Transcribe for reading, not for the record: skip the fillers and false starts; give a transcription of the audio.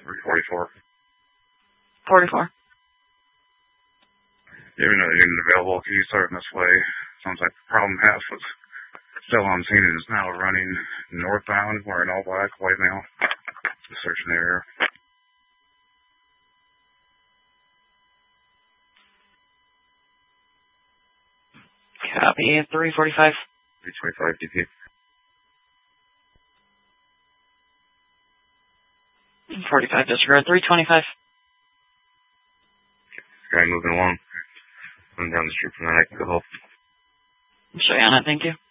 344. 44. Yeah, we know the unit available. Can you start in this way? Sounds like the problem half was still on scene and is now running northbound, wearing all black, white male. Just searching the area. Copy. 345. 325 DP. 45 disregard. 325. Guy moving along. I'm down the street from that. I can go help. Show you on it. Thank you.